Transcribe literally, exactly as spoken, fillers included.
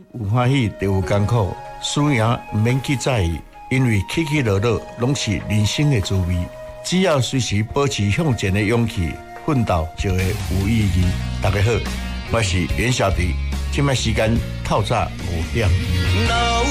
有欢喜就有艰苦，输赢唔免去在意，因为起起落落拢是人生的滋味。只要随时保持向前的勇气，奋斗就会有意义。大家好，我是袁小迪，现在时间透早五点。